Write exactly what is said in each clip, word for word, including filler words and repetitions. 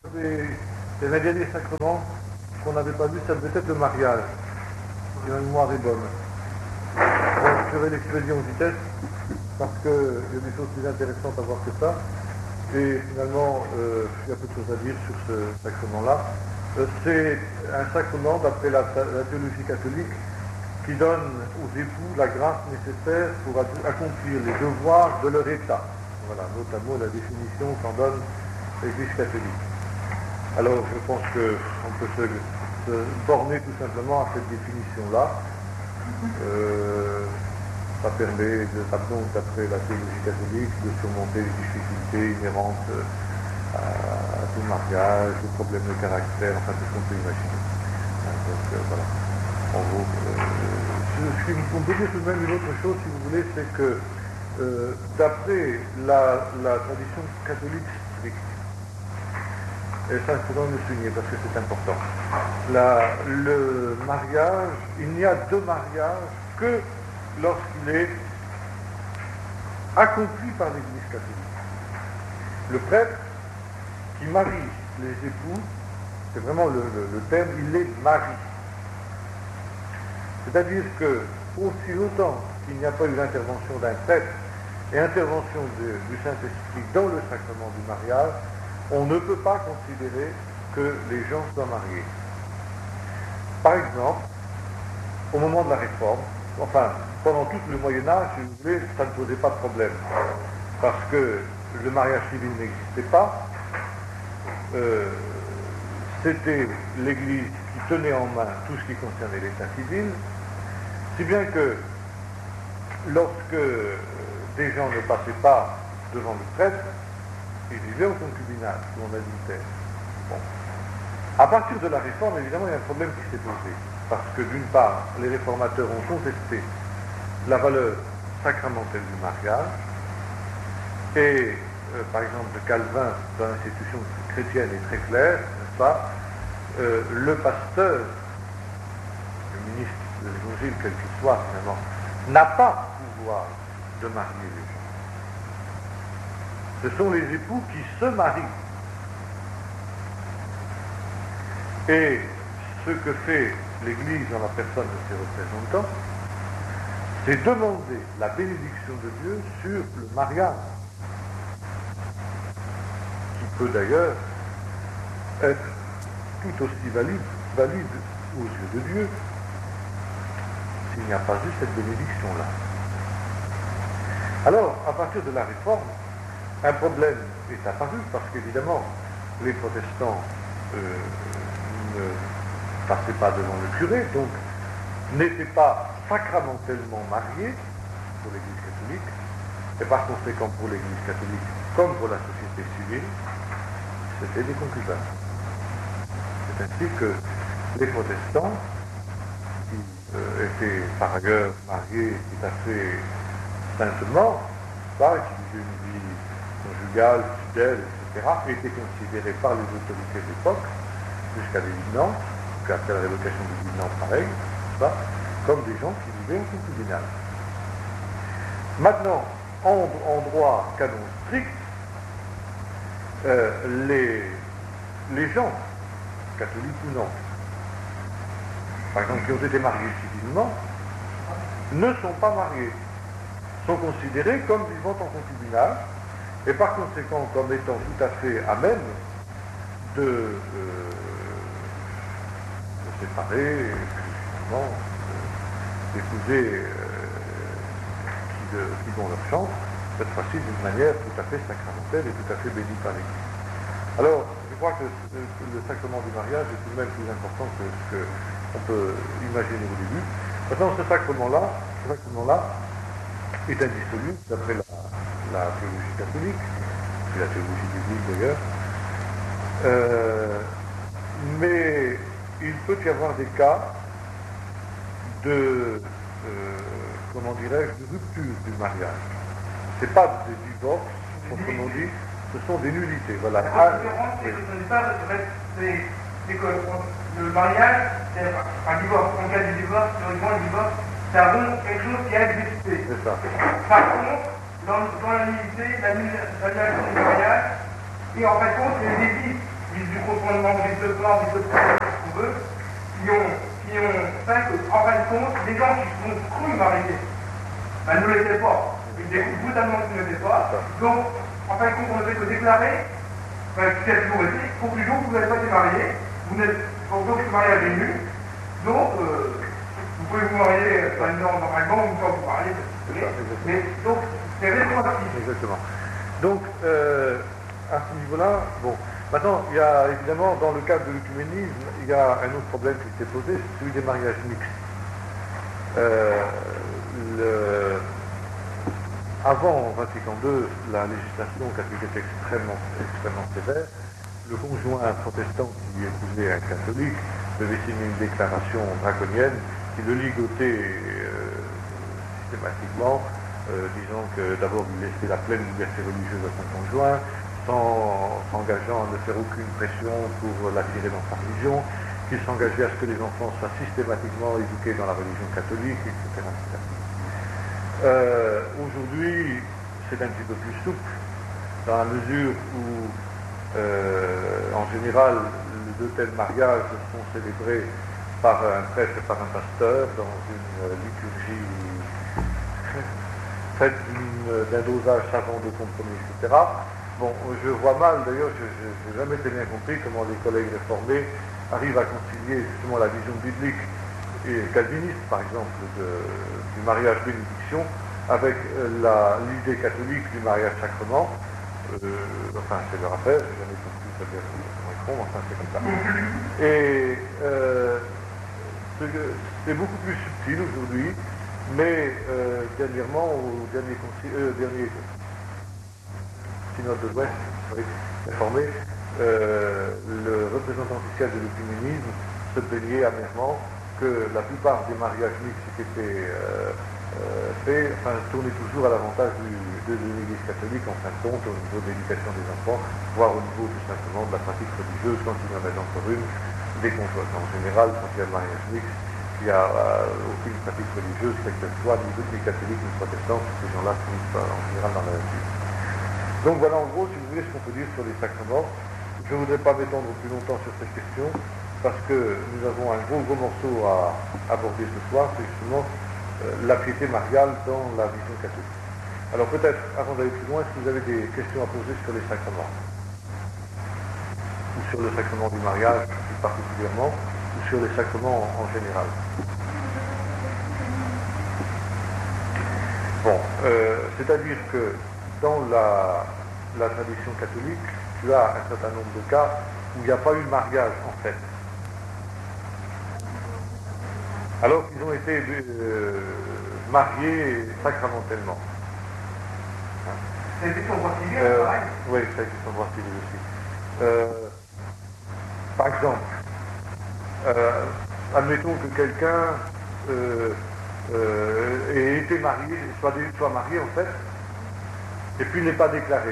Et, et un dernier sacrement qu'on n'avait pas vu, ça devait être le mariage, si ma mémoire est bonne. Donc, je vais l'expédier en vitesse, parce qu'il y a des choses plus intéressantes à voir que ça. Et finalement, euh, il y a peu de choses à dire sur ce sacrement-là. Euh, c'est un sacrement, d'après la, la théologie catholique, qui donne aux époux la grâce nécessaire pour accomplir les devoirs de leur état. Voilà, notamment la définition qu'en donne l'Église catholique. Alors, je pense qu'on peut se, se borner tout simplement à cette définition-là. Euh, ça permet, de, donc, d'après la théologie catholique, de surmonter les difficultés inhérentes à, à tout mariage, les problèmes de caractère, enfin tout ce qu'on peut imaginer. Donc, euh, voilà. En gros, euh, ce qui vous peut dire tout de même une autre chose, si vous voulez, c'est que euh, d'après la, la tradition catholique stricte, et ça, il faudra le souligner parce que c'est important. La, le mariage, il n'y a de mariage que lorsqu'il est accompli par l'Église catholique. Le prêtre qui marie les époux, c'est vraiment le, le, le terme, il les marie. C'est-à-dire que, aussi longtemps qu'il n'y a pas eu l'intervention d'un prêtre et intervention de, du Saint-Esprit dans le sacrement du mariage, on ne peut pas considérer que les gens soient mariés. Par exemple, au moment de la Réforme, enfin, pendant tout le Moyen-Âge, si vous voulez, ça ne posait pas de problème. Parce que le mariage civil n'existait pas. Euh, c'était l'Église qui tenait en main tout ce qui concernait l'état civil. Si bien que, lorsque des gens ne passaient pas devant le prêtre, ils vivaient au concubinage ou en adultère. Bon. À partir de la Réforme, évidemment, il y a un problème qui s'est posé. Parce que, d'une part, les réformateurs ont contesté la valeur sacramentelle du mariage. Et, euh, par exemple, Calvin, dans l'institution chrétienne, est très clair, n'est-ce pas, euh, le pasteur, le ministre de l'Évangile, quel qu'il soit, finalement, n'a pas pouvoir de marier les gens. Ce sont les époux qui se marient. Et ce que fait l'Église en la personne de ses représentants, c'est demander la bénédiction de Dieu sur le mariage, qui peut d'ailleurs être tout aussi valide, valide aux yeux de Dieu, s'il n'y a pas eu cette bénédiction-là. Alors, à partir de la Réforme, un problème est apparu, parce qu'évidemment, les protestants euh, ne passaient pas devant le curé, donc n'étaient pas sacramentellement mariés pour l'Église catholique, et par conséquent pour l'Église catholique, comme pour la société civile, c'était des concubins. C'est ainsi que les protestants, qui euh, étaient par ailleurs mariés tout à fait saintement, pas, qui vivaient une vie conjugale, fidèle, et cetera, étaient considérés par les autorités de l'époque, jusqu'à l'évidence, jusqu'à la révocation de l'évidence pareil, pas, comme des gens qui vivaient en concubinage. Maintenant, en, en droit canon strict, euh, les, les gens, catholiques ou non, par exemple, qui ont été mariés civilement, ne sont pas mariés, sont considérés comme vivant en concubinage, et par conséquent comme étant tout à fait à même de, euh, de séparer, et puis finalement euh, d'épouser euh, qui, de, qui vont leur chance, cette fois-ci d'une manière tout à fait sacramentelle et tout à fait bénie par l'Église. Alors, je crois que le sacrement du mariage est tout de même plus important que ce qu'on peut imaginer au début. Maintenant, ce sacrement-là, ce sacrement-là est indissoluble, d'après la, la théologie catholique, puis la théologie biblique d'ailleurs, euh, mais il peut y avoir des cas de, euh, comment dirais-je, de rupture du mariage. Ce n'est pas des divorces, autrement dit, ce sont des nullités. Voilà. La grande différence, c'est que ce n'est pas le mariage, c'est un divorce. En cas de divorce, théoriquement, le divorce, ça rompt quelque chose qui a existé. C'est ça. Par contre, dans, dans la nullité, l'annulation du mariage, et en fait, c'est les églises vice du contrôlement, vice de plan, vice de plan, ce qu'on veut, qui ont, qui ont fait que, en fin de compte, les gens qui sont crus mariés, ben, ne l'étaient pas. Ils découvrent brutalement qu'ils ne l'étaient pas. Donc, en fin de compte, on ne fait que déclarer, ben, ce qui a toujours été, conclusion, vous n'avez pas été marié, vous n'êtes, donc ce mariage est nul, donc, euh, vous pouvez vous marier, par exemple, normalement, ou pas vous marier, mais donc, c'est rétroactif. Exactement. Donc, euh, à ce niveau-là, bon, maintenant, il y a évidemment, dans le cadre de l'œcuménisme, il y a un autre problème qui s'est posé, c'est celui des mariages mixtes. Euh, le... Avant Vatican deux, la législation catholique était extrêmement, extrêmement sévère. Le conjoint protestant qui épousait un catholique devait signer une déclaration draconienne qui le ligotait euh, systématiquement, euh, disant que d'abord il laissait la pleine liberté religieuse à son conjoint, sans s'engageant à ne faire aucune pression pour l'attirer dans sa religion, qu'il s'engageait à ce que les enfants soient systématiquement éduqués dans la religion catholique, et cetera et cetera. Euh, aujourd'hui, c'est un petit peu plus souple, dans la mesure où, euh, en général, de tels mariages sont célébrés par un prêtre et par un pasteur dans une liturgie faite d'un dosage savant de compromis, et cetera. Bon, je vois mal, d'ailleurs, je n'ai jamais très bien compris comment les collègues réformés arrivent à concilier justement la vision biblique et calviniste, par exemple, de, du mariage bénédiction, avec euh, l'idée catholique du mariage sacrement. Euh, enfin, c'est leur affaire, j'ai jamais compris ça dire comment enfin, c'est comme ça. Et euh, c'est beaucoup plus subtil aujourd'hui, mais euh, dernièrement, au dernier, euh, dernier synode de l'Ouest, oui, informé, euh, le représentant officiel de l'œcuménisme se plaignait amèrement que la plupart des mariages mixtes qui étaient euh, euh, faits enfin, tournaient toujours à l'avantage de, de l'Église catholique en fin de compte au niveau de l'éducation des enfants, voire au niveau tout simplement de la pratique religieuse quand il y en a encore une, des conjoints. En général, quand il y a le mariage mixte, il n'y a euh, aucune pratique religieuse, quelle qu'elle soit, ni des catholiques ni protestants, ces gens-là finissent pas en général dans la nature. Donc voilà en gros, si vous voulez, ce qu'on peut dire sur les sacrements. Je ne voudrais pas m'étendre plus longtemps sur cette question, parce que nous avons un gros gros morceau à aborder ce soir, c'est justement euh, la piété mariale dans la vision catholique. Alors peut-être, avant d'aller plus loin, est-ce que vous avez des questions à poser sur les sacrements? Ou sur le sacrement du mariage plus particulièrement, ou sur les sacrements en, en général? Bon, euh, c'est-à-dire que dans la, la tradition catholique, tu as un certain nombre de cas où il n'y a pas eu de mariage en fait. Alors qu'ils ont été euh, mariés sacramentellement. Ça a été son droit civil, euh, pareil. Oui, ça a été son droit civil aussi. Euh, par exemple, euh, admettons que quelqu'un euh, euh, ait été marié, soit, soit marié en fait, et puis n'est pas déclaré.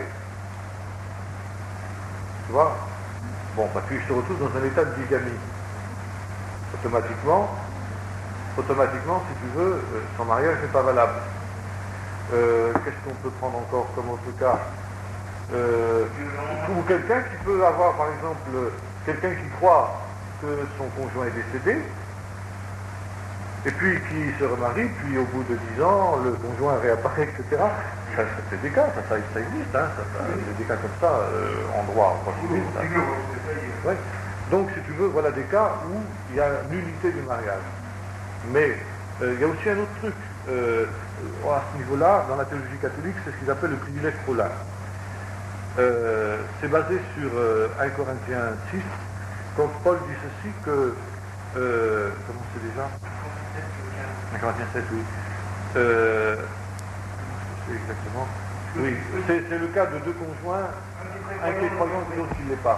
Tu vois? Bon, parce qu'il se retrouve dans un état de bigamie. Automatiquement, automatiquement, si tu veux, son mariage n'est pas valable. Euh, qu'est-ce qu'on peut prendre encore comme autre cas? euh, Ou quelqu'un qui peut avoir, par exemple, quelqu'un qui croit que son conjoint est décédé, et puis qui se remarie, puis au bout de dix ans, le conjoint réapparaît, et cetera. Ça, c'est des cas, ça, ça, ça existe, hein, ça, ça, des cas comme ça, euh, en droit, en droit civil. Ouais. Donc, si tu veux, voilà des cas où il y a nullité du mariage. Mais euh, il y a aussi un autre truc, euh, à ce niveau-là, dans la théologie catholique, c'est ce qu'ils appellent le privilège paulin. Euh, c'est basé sur euh, un Corinthiens six, quand Paul dit ceci que, euh, comment c'est déjà un Corinthiens sept, oui. Euh, c'est exactement. Oui, c'est, c'est le cas de deux conjoints, un qui est croyant et l'autre qui ne l'est pas.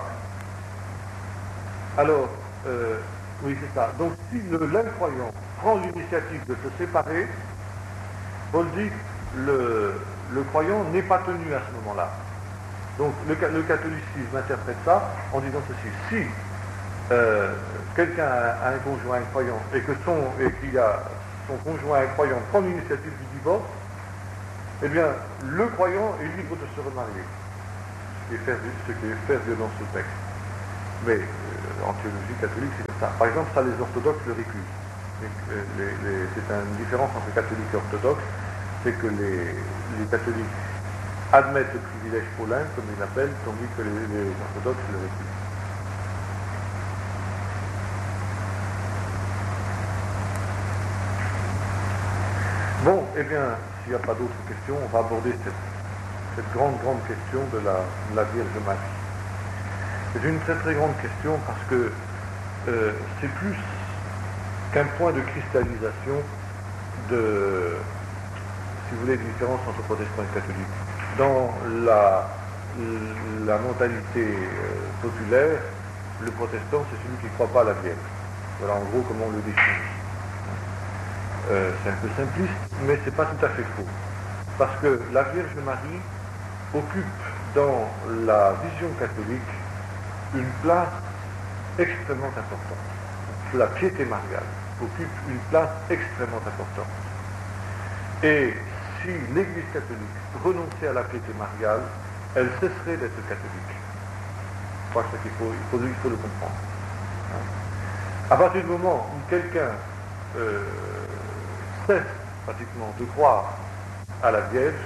Alors, euh, oui, c'est ça. Donc, si le, l'incroyant prend l'initiative de se séparer, Paul dit que le, le croyant n'est pas tenu à ce moment-là. Donc, le, le catholicisme interprète ça en disant ceci. Si euh, quelqu'un a un conjoint incroyant et que son, et qu'il a son conjoint incroyant prend l'initiative du divorce, eh bien, le croyant est libre de se remarier, ce qui est faire, ce qui est faire violence au texte. Mais euh, en théologie catholique, c'est comme ça. Par exemple, ça, les orthodoxes le récusent. Les- les- les- c'est une différence entre catholiques et orthodoxes, c'est que les, les catholiques admettent le privilège paulin, comme ils l'appellent, tandis que les, les orthodoxes le récusent. Bon, eh bien, s'il n'y a pas d'autres questions, on va aborder cette, cette grande, grande question de la, de la Vierge Marie. C'est une très, très grande question parce que euh, c'est plus qu'un point de cristallisation de, si vous voulez, de différence entre protestants et catholiques. Dans la, la mentalité euh, populaire, le protestant, c'est celui qui ne croit pas à la Vierge. Voilà en gros comment on le définit. Euh, c'est un peu simpliste, mais c'est pas tout à fait faux. Parce que la Vierge Marie occupe dans la vision catholique une place extrêmement importante. La piété mariale occupe une place extrêmement importante. Et si l'Église catholique renonçait à la piété mariale, elle cesserait d'être catholique. Je crois qu'il faut, il faut, il faut le comprendre. À partir du moment où quelqu'un euh, cesse pratiquement de croire à la Vierge,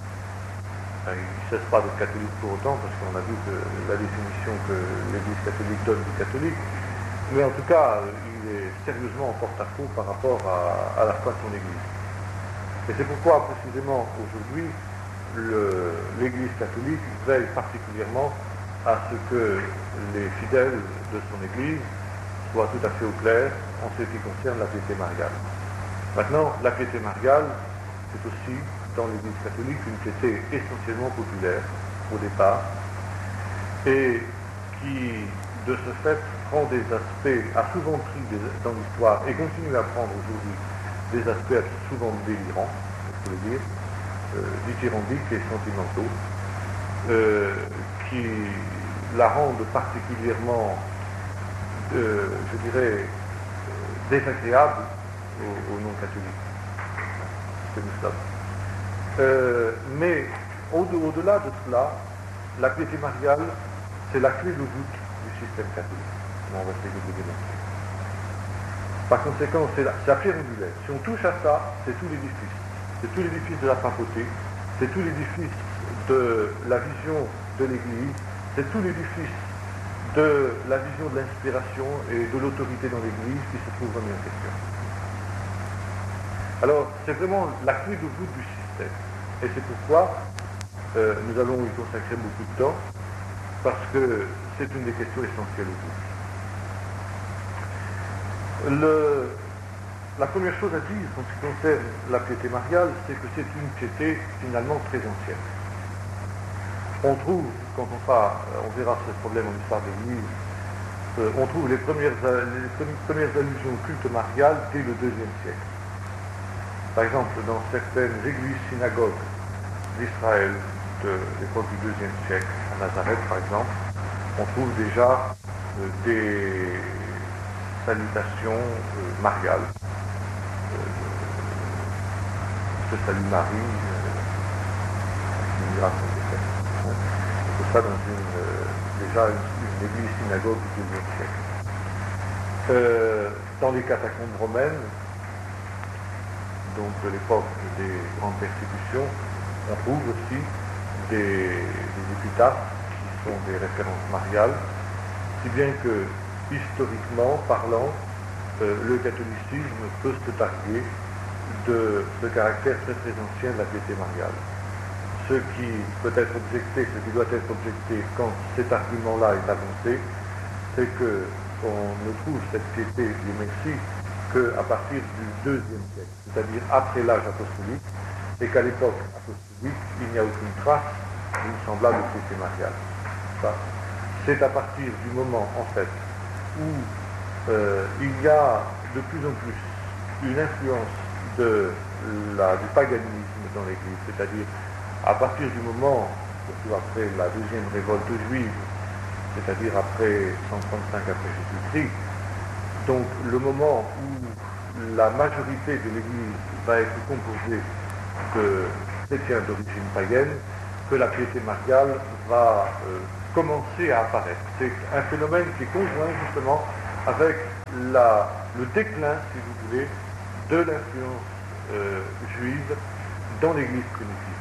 il ne cesse pas d'être catholique pour autant, parce qu'on a vu que la définition que l'Église catholique donne du catholique, mais en tout cas, il est sérieusement en porte-à-faux par rapport à, à la foi de son Église. Et c'est pourquoi, précisément, aujourd'hui, le, l'Église catholique veille particulièrement à ce que les fidèles de son Église soient tout à fait au clair en ce qui concerne la piété mariale. Maintenant, la piété mariale, c'est aussi, dans l'Église catholique, une piété essentiellement populaire, au départ, et qui, de ce fait, prend des aspects, a souvent pris des, dans l'histoire, et continue à prendre aujourd'hui, des aspects souvent délirants, il faut le dire, euh, dithyrambiques et sentimentaux, euh, qui la rendent particulièrement, euh, je dirais, euh, désagréable aux, aux non-catholiques. C'est nous sommes. Euh, mais au- au-delà de cela, la piété mariale, c'est la clé de voûte du système catholique. On va essayer de vous démontrer. Par conséquent, c'est la, c'est la pierre angulaire. Si on touche à ça, c'est tout l'édifice. C'est tout l'édifice de la papauté, c'est tout l'édifice de la vision de l'Église, c'est tout l'édifice de la vision de l'inspiration et de l'autorité dans l'Église qui se trouve remis en question. Alors, c'est vraiment la clé de voûte du système. Et c'est pourquoi euh, nous allons y consacrer beaucoup de temps, parce que c'est une des questions essentielles aujourd'hui. Le, la première chose à dire en ce qui concerne la piété mariale, c'est que c'est une piété finalement très ancienne. On trouve, quand on fera, on verra ce problème en histoire de l'Église, euh, on trouve les premières, les premières allusions au culte marial dès le deuxième siècle. Par exemple, dans certaines églises synagogues d'Israël de l'époque du deuxième siècle, à Nazareth par exemple, on trouve déjà euh, des salutations euh, mariales. Euh, ce salut Marie, euh, une grâce au décès. Tout ça dans une, euh, déjà une, une église synagogue du deuxième siècle. Euh, dans les catacombes romaines, donc de l'époque des grandes persécutions, on trouve aussi des, des épitaphes qui sont des références mariales, si bien que, historiquement parlant, euh, le catholicisme peut se targuer de ce caractère très très ancien de la piété mariale. Ce qui peut être objecté, ce qui doit être objecté quand cet argument-là est avancé, c'est qu'on ne trouve cette piété du Messie qu'à partir du deuxième siècle, c'est-à-dire après l'âge apostolique, et qu'à l'époque apostolique, il n'y a aucune trace d'une semblable piété mariale. Ça, c'est à partir du moment, en fait, où euh, il y a de plus en plus une influence de la, du paganisme dans l'Église, c'est-à-dire à partir du moment, surtout après la deuxième révolte juive, c'est-à-dire après cent trente-cinq après Jésus-Christ, donc le moment où la majorité de l'Église va être composée de chrétiens d'origine païenne, que la piété mariale va euh, commencé à apparaître. C'est un phénomène qui est conjoint justement avec la, le déclin, si vous voulez, de l'influence euh, juive dans l'Église primitive.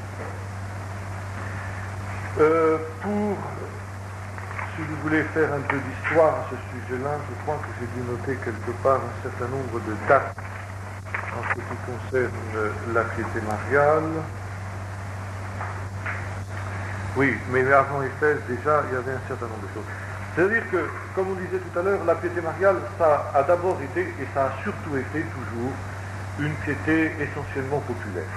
Euh, pour, si vous voulez faire un peu d'histoire à ce sujet-là, je crois que j'ai dû noter quelque part un certain nombre de dates en ce qui concerne la piété mariale. Oui, mais avant Éphèse, déjà, il y avait un certain nombre de choses. C'est-à-dire que, comme on disait tout à l'heure, la piété mariale, ça a d'abord été, et ça a surtout été toujours, une piété essentiellement populaire.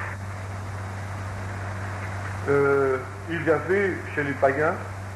Euh, il y avait chez les païens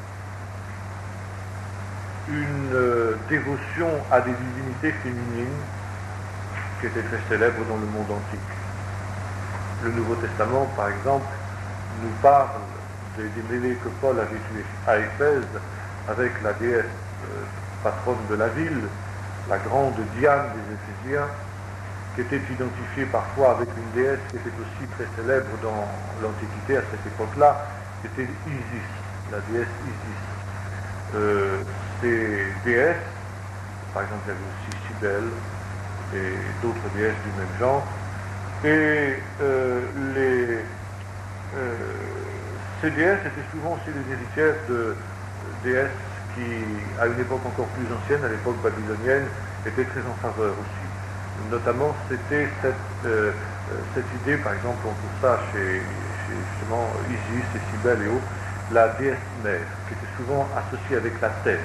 une euh, dévotion à des divinités féminines qui était très célèbre dans le monde antique. Le Nouveau Testament, par exemple, nous parle des, des mêlées que Paul avait eues à Éphèse avec la déesse euh, patronne de la ville, la grande Diane des Éphésiens, qui était identifiée parfois avec une déesse qui était aussi très célèbre dans l'Antiquité à cette époque-là, c'était Isis, la déesse Isis. Euh, ces déesses, par exemple, il y avait aussi Cybèle et d'autres déesses du même genre, et euh, les, euh, ces déesses étaient souvent aussi les héritières de déesses qui, à une époque encore plus ancienne, à l'époque babylonienne, étaient très en faveur aussi. Notamment, c'était cette, euh, cette idée, par exemple, on trouve ça chez, chez justement Isis et Cybèle et autres, la déesse mère, qui était souvent associée avec la terre,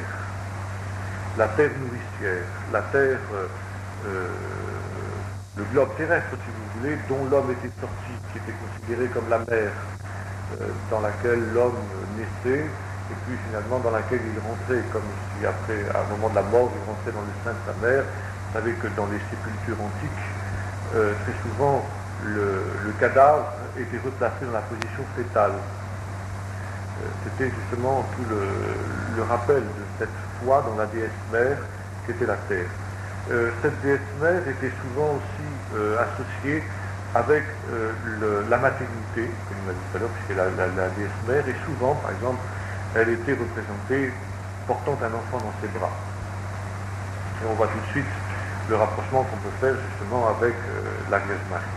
la terre nourricière, la terre, euh, euh, le globe terrestre, si vous voulez, dont l'homme était sorti, qui était considéré comme la mer, euh, dans laquelle l'homme naissait, et puis finalement dans laquelle il rentrait, comme si après, à un moment de la mort, il rentrait dans le sein de sa mère. Vous savez que dans les sépultures antiques, euh, très souvent, le, le cadavre était replacé dans la position fétale. Euh, C'était justement tout le, le rappel de cette foi dans la déesse mère qui était la terre. Euh, cette déesse mère était souvent aussi euh, associée avec euh, le, la maternité, comme on l'a dit tout à l'heure, puisque la, la, la déesse mère, et souvent, par exemple, elle était représentée portant un enfant dans ses bras. Et on voit tout de suite le rapprochement qu'on peut faire justement avec euh, la Vierge Marie.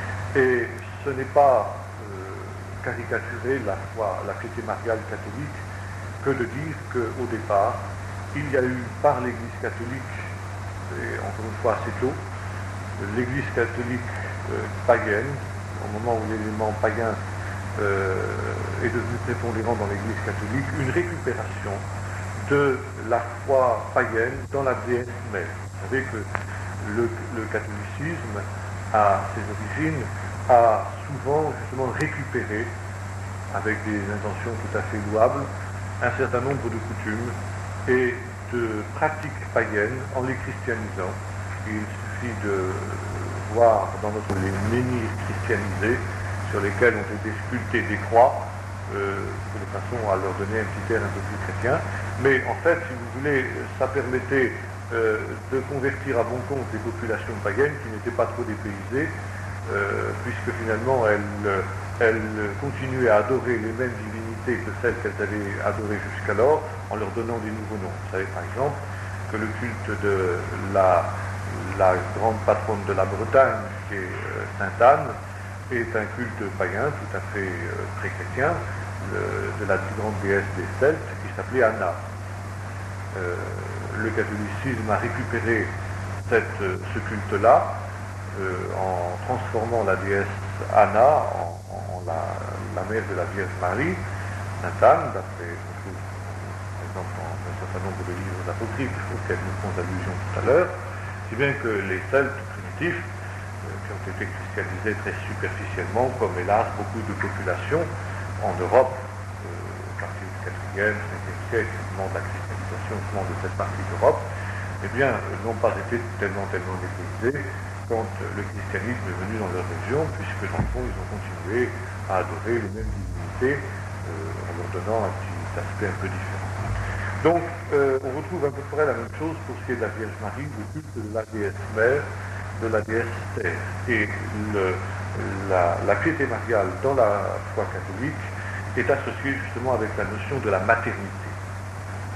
Et ce n'est pas euh, caricaturer la foi, la piété mariale catholique, que de dire qu'au départ, il y a eu par l'Église catholique, et encore une fois assez tôt, l'Église catholique euh, païenne, au moment où l'élément païen euh, est devenu prépondérant dans l'Église catholique, une récupération de la foi païenne dans la déesse mère. Vous savez que le, le catholicisme, à ses origines, a souvent justement récupéré, avec des intentions tout à fait louables, un certain nombre de coutumes et de pratiques païennes en les christianisant. Il suffit de voir dans notre les menhirs christianisés sur lesquels ont été sculptées des croix, euh, de façon à leur donner un petit air un peu plus chrétien. Mais en fait, si vous voulez, ça permettait euh, de convertir à bon compte les populations païennes qui n'étaient pas trop dépaysées, euh, puisque finalement elles, elles continuaient à adorer les mêmes divinités que celles qu'elles avaient adorées jusqu'alors, en leur donnant des nouveaux noms. Vous savez par exemple que le culte de la, la grande patronne de la Bretagne, qui est euh, Sainte Anne, est un culte païen tout à fait euh, très chrétien, le, de la grande déesse des Celtes, qui s'appelait Anna. Euh, le catholicisme a récupéré cette, ce culte-là euh, en transformant la déesse Anna en, en la, la mère de la Vierge Marie, Sainte Anne, d'après on trouve par exemple dans un certain nombre de livres apocryphes auxquels nous faisons allusion tout à l'heure, si bien que les Celtes primitifs, euh, qui ont été christianisés très superficiellement, comme hélas beaucoup de populations en Europe, euh, à partir du quatrième, cinquième siècle, au moment de la christianisation de cette partie d'Europe, eh bien, n'ont pas été tellement, tellement dépaysés quand le christianisme est venu dans leur région, puisque dans le fond, ils ont continué à adorer les mêmes divinités euh, en leur donnant un petit aspect un peu différent. Donc, euh, on retrouve à peu près la même chose pour ce qui est de la Vierge Marie, le culte de la déesse mère, de la déesse terre. Et le, la, la piété mariale dans la foi catholique est associée justement avec la notion de la maternité.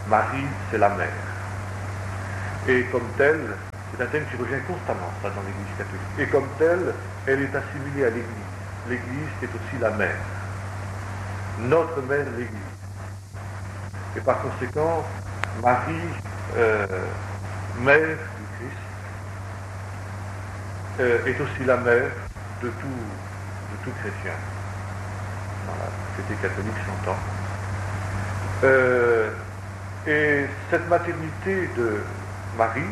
Marie, c'est la mère. Et comme telle, c'est un thème qui revient constamment ça, dans l'Église catholique. Et comme telle, elle est assimilée à l'Église. L'Église, c'est aussi la mère. Notre mère, l'Église. Et par conséquent, Marie, euh, mère du Christ, euh, est aussi la mère de tout, de tout chrétien. Dans la société catholique, s'entend. Euh, et cette maternité de Marie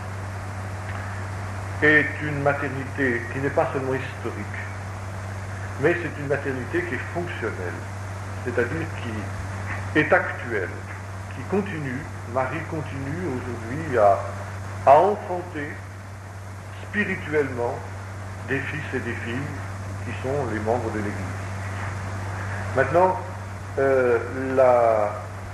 est une maternité qui n'est pas seulement historique, mais c'est une maternité qui est fonctionnelle, c'est-à-dire qui est actuelle, qui continue, Marie continue aujourd'hui à, à enfanter spirituellement des fils et des filles qui sont les membres de l'Église. Maintenant, euh, la,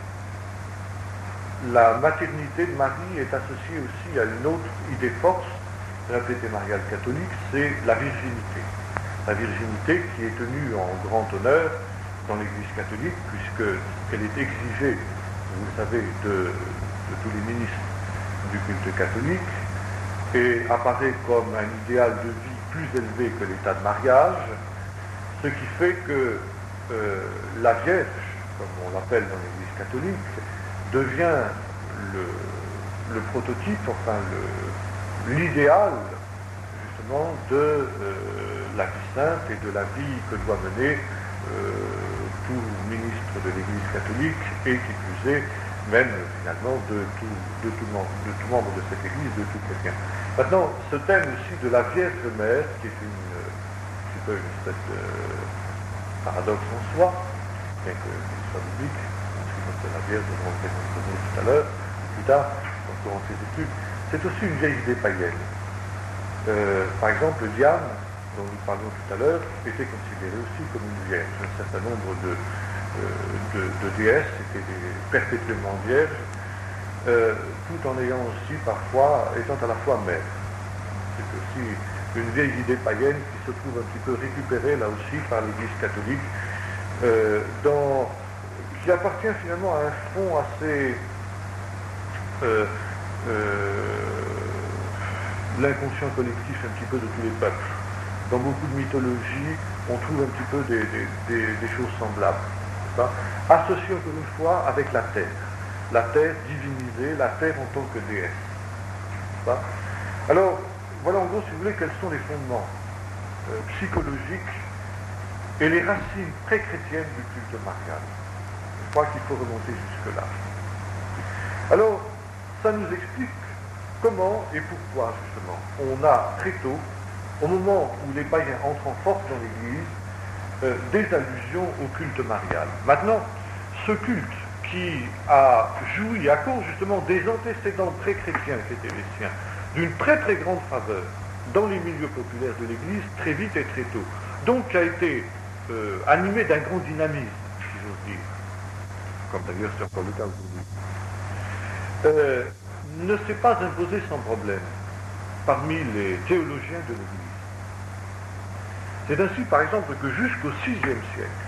la maternité de Marie est associée aussi à une autre idée force de la piété mariale catholique, c'est la virginité. La virginité qui est tenue en grand honneur dans l'Église catholique, puisqu'elle est exigée, vous le savez, de, de tous les ministres du culte catholique, et apparaît comme un idéal de vie plus élevé que l'état de mariage, ce qui fait que euh, la Vierge, comme on l'appelle dans l'Église catholique, devient le, le prototype, enfin le, l'idéal justement de euh, la vie sainte et de la vie que doit mener euh, tout ministre de l'Église catholique et qui plus est même finalement de tout, de, tout membre, de tout membre de cette Église, de tout chrétien. Maintenant, ce thème aussi de la Vierge Mère, qui est une, un petit peu une espèce de paradoxe en soi, bien qu'il soit biblique, c'est la Vierge, on va le présenter tout à l'heure, plus tard, dans courant ses études, c'est aussi une vieille idée païenne. Euh, par exemple, Diane, dont nous parlions tout à l'heure, était considérée aussi comme une vierge. Un certain nombre de, euh, de, de déesses étaient des, perpétuellement vierges, euh, tout en ayant aussi parfois, étant à la fois mère. C'est aussi une vieille idée païenne qui se trouve un petit peu récupérée là aussi par l'Église catholique, euh, dans, qui appartient finalement à un fond assez euh, euh, l'inconscient collectif un petit peu de tous les peuples. Dans beaucoup de mythologies, on trouve un petit peu des, des, des, des choses semblables, associées encore une fois avec la terre. La terre divinisée, la terre en tant que déesse. Alors, voilà en gros, si vous voulez, quels sont les fondements euh, psychologiques et les racines pré-chrétiennes du culte marial. Je crois qu'il faut remonter jusque-là. Alors, ça nous explique comment et pourquoi, justement, on a très tôt, au moment où les païens entrent en force dans l'Église, euh, des allusions au culte marial. Maintenant, ce culte qui a joui, à cause justement des antécédents pré-chrétiens qui étaient les siens, d'une très très grande faveur dans les milieux populaires de l'Église, très vite et très tôt, donc qui a été euh, animé d'un grand dynamisme, si j'ose dire, comme d'ailleurs c'est encore le cas aujourd'hui, euh, ne s'est pas imposé sans problème parmi les théologiens de l'Église. C'est ainsi, par exemple, que jusqu'au sixième siècle,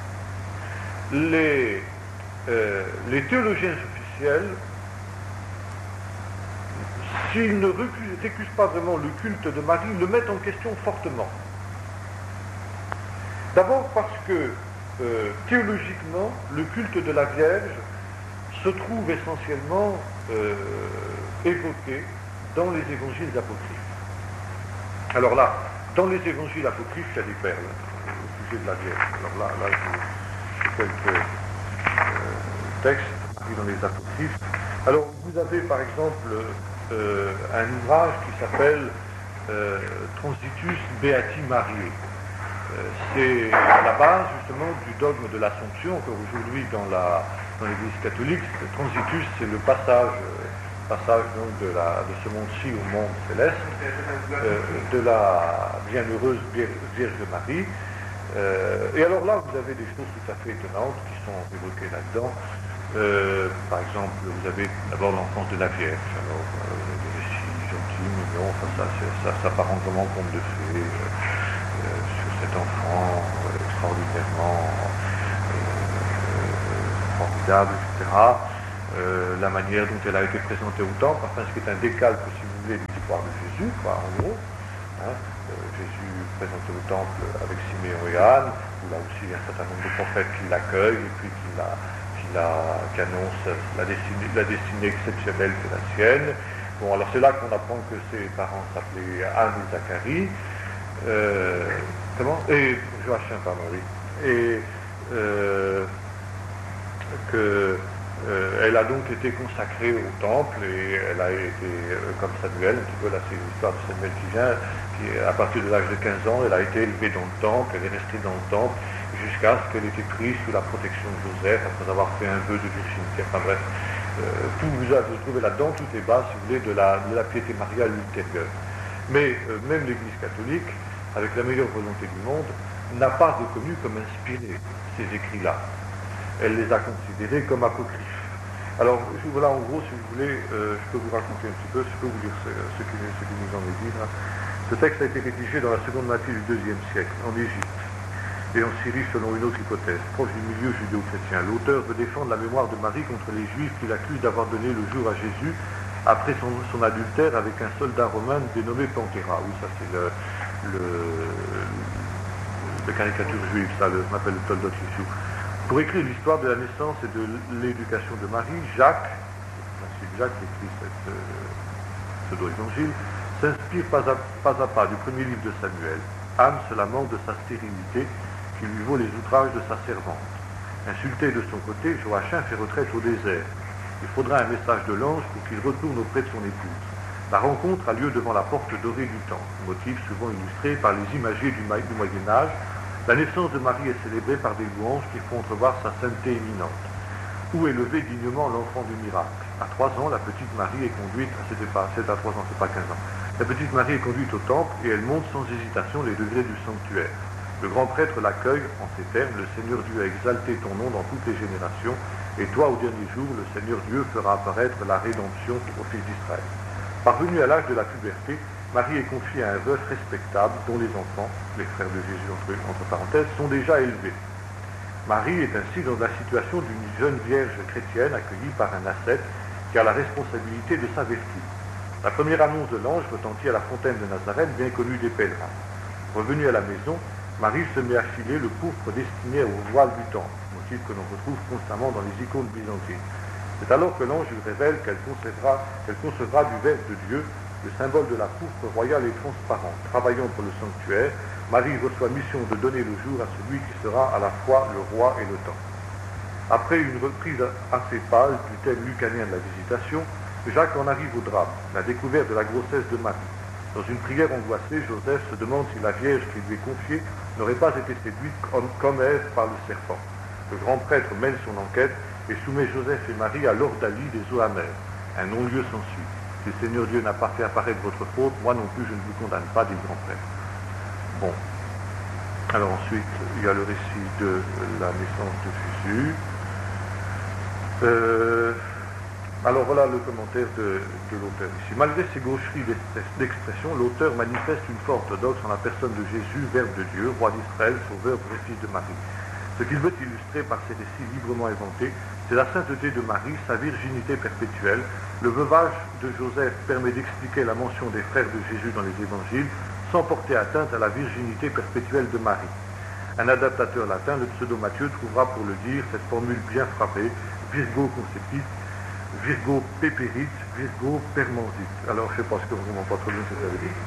les, euh, les théologiens officiels, s'ils ne récusent pas vraiment le culte de Marie, le mettent en question fortement. D'abord parce que, euh, théologiquement, le culte de la Vierge se trouve essentiellement euh, évoqué dans les évangiles apocryphes. Alors là, dans les évangiles apocryphes, il y a des perles au sujet de la Vierge. Alors là, là j'ai quelques euh, textes dans les apocryphes. Alors, vous avez par exemple euh, un ouvrage qui s'appelle euh, Transitus Beati Mariae. Euh, c'est à la base justement du dogme de l'Assomption, encore aujourd'hui dans la dans l'Église catholique. Le transitus, c'est le passage, euh, passage donc de, la, de ce monde-ci au monde céleste, euh, de la bienheureuse Vierge Marie. Euh, et alors là, vous avez des choses tout à fait étonnantes qui sont évoquées là-dedans. Euh, par exemple, vous avez d'abord l'enfance de la Vierge. Alors, euh, des récits gentils, mignons, enfin, ça, ça, ça part vraiment conte de fées euh, euh, sur cet enfant euh, extraordinairement formidable, et cetera. euh, la manière dont elle a été présentée au temple, enfin ce qui est un décalque, si vous voulez, de l'histoire de Jésus, quoi, en gros. Hein, euh, Jésus présenté au temple avec Siméon et Anne, où là aussi il y a un certain nombre de prophètes qui l'accueillent et puis qui, la, qui, la, qui annoncent la destinée, la destinée exceptionnelle que la sienne. Bon, alors c'est là qu'on apprend que ses parents s'appelaient Anne et Zacharie, euh, comment et Joachim, pardon, oui. Et euh, que Euh, elle a donc été consacrée au temple et elle a été, euh, comme Samuel, un petit peu là c'est l'histoire de Samuel qui vient, qui à partir de l'âge de quinze ans, elle a été élevée dans le temple, elle est restée dans le temple jusqu'à ce qu'elle ait été prise sous la protection de Joseph après avoir fait un vœu de virginité. Enfin bref, euh, tout vous, a, vous trouvez là-dedans, tout est bas, si vous voulez, de la, de la piété mariale ultérieure. Mais euh, même l'Église catholique, avec la meilleure volonté du monde, n'a pas reconnu comme inspirés ces écrits-là. Elle les a considérés comme apocryphes. Alors voilà, en gros, si vous voulez, euh, je peux vous raconter un petit peu, je peux vous dire ce, ce, qui, ce qui nous en est dit. Là. Ce texte a été rédigé dans la seconde moitié du deuxième siècle, en Égypte, et en Syrie selon une autre hypothèse, proche du milieu judéo-chrétien. L'auteur veut défendre la mémoire de Marie contre les Juifs qui l'accusent d'avoir donné le jour à Jésus après son, son adultère avec un soldat romain dénommé Panthéra. Oui, ça c'est le, le, le caricature juive, ça, le, on appelle le Toldot Yeshua. Pour écrire l'histoire de la naissance et de l'éducation de Marie, Jacques, c'est Jacques qui écrit cette euh, pseudo-évangile, s'inspire pas à, pas à pas du premier livre de Samuel. Anne se lamente de sa stérilité qui lui vaut les outrages de sa servante. Insulté de son côté, Joachim fait retraite au désert. Il faudra un message de l'ange pour qu'il retourne auprès de son épouse. La rencontre a lieu devant la porte dorée du temple, motif souvent illustré par les imagiers du, du Moyen-Âge. La naissance de Marie est célébrée par des louanges qui font entrevoir sa sainteté imminente. Où élever dignement l'enfant du miracle? À trois ans, la petite Marie est conduite, c'était pas, c'est à trois ans, c'est pas quinze ans. La petite Marie est conduite au temple et elle monte sans hésitation les degrés du sanctuaire. Le grand prêtre l'accueille en ces termes: le Seigneur Dieu a exalté ton nom dans toutes les générations, et toi, au dernier jour, le Seigneur Dieu fera apparaître la rédemption au fils d'Israël. Parvenue à l'âge de la puberté, Marie est confiée à un veuf respectable dont les enfants, les frères de Jésus entre, entre parenthèses, sont déjà élevés. Marie est ainsi dans la situation d'une jeune vierge chrétienne accueillie par un ascète qui a la responsabilité de sa vertu. La première annonce de l'ange retentit à la fontaine de Nazareth, bien connue des pèlerins. Revenue à la maison, Marie se met à filer le pourpre destiné au voile du temple, motif que l'on retrouve constamment dans les icônes byzantines. C'est alors que l'ange lui révèle qu'elle concevra, qu'elle concevra du Verbe de Dieu le symbole de la pourpre royale et transparente. Travaillant pour le sanctuaire, Marie reçoit mission de donner le jour à celui qui sera à la fois le roi et le temps. Après une reprise assez pâle du thème lucanien de la visitation, Jacques en arrive au drame, la découverte de la grossesse de Marie. Dans une prière angoissée, Joseph se demande si la Vierge qui lui est confiée n'aurait pas été séduite comme, comme Ève par le serpent. Le grand prêtre mène son enquête et soumet Joseph et Marie à l'ordalie des eaux amères. Un non-lieu s'ensuit. Si le Seigneur Dieu n'a pas fait apparaître votre faute, moi non plus je ne vous condamne pas, dit le grand prêtre. Bon. Alors ensuite, il y a le récit de la naissance de Jésus. Euh, alors voilà le commentaire de, de l'auteur ici. Malgré ses gaucheries d'expression, l'auteur manifeste une foi orthodoxe en la personne de Jésus, Verbe de Dieu, roi d'Israël, sauveur vrai fils de Marie. Ce qu'il veut illustrer par ces récits librement inventés, c'est la sainteté de Marie, sa virginité perpétuelle. Le veuvage de Joseph permet d'expliquer la mention des frères de Jésus dans les évangiles sans porter atteinte à la virginité perpétuelle de Marie. Un adaptateur latin, le pseudo-Matthieu, trouvera pour le dire cette formule bien frappée, Virgo concepit, Virgo péperit, Virgo permansit. Alors je ne sais pas ce que vraiment pas trop bien ce que ça veut dire.